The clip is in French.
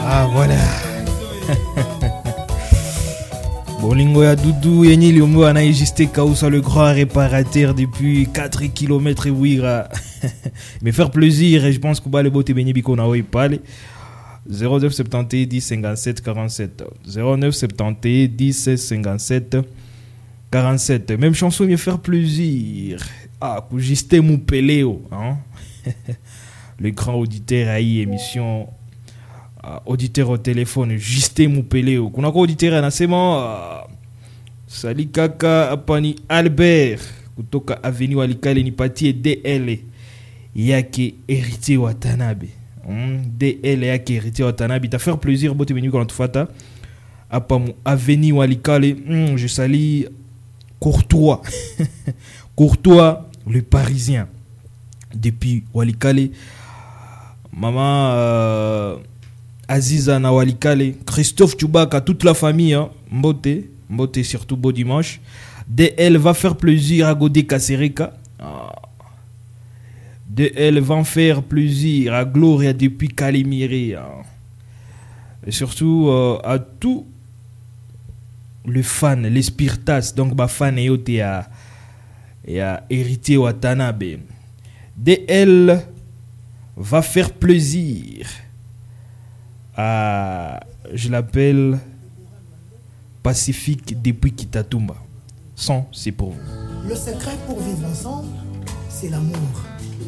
Ah voilà. Bolingo ya Doudou Yenyi Liombo Anaïjiste Kaousa, le grand réparateur depuis 4 km et Ouira. Mais faire plaisir, et je pense que le beau te béni biko na oi parle. 09 70 10 57 47 09 70 10 57 47. Même chanson, mais faire plaisir. Ah, Juste mon Péléo, hein. Le grand auditeur à émission. Auditeur au téléphone, Juste mon Péléo. Qu'on a quoi auditeur à Nasema. Sali Kaka Apani Albert. Kutoka Avenue Alikale Nipati DL. Yake héritier Watanabe. DL Yake héritier Watanabe. T'as fait plaisir, beau te venu quand tu fata. Apamu Avenue Alikale. Je salue Courtois. Courtois, le Parisien. Depuis Walikale. Maman Aziza na Walikale. Christophe Tchoubaka, toute la famille. Hein. Mbote surtout beau dimanche. DL va faire plaisir à Godé Kasereka. DL va faire plaisir à Gloria depuis Calimire. Et surtout à tous les fans, les spiritas. Donc, ma fan est à héritier Watanabe. DL va faire plaisir à, je l'appelle Pacifique depuis Kitatumba. Son, c'est pour vous. Le secret pour vivre ensemble, c'est l'amour.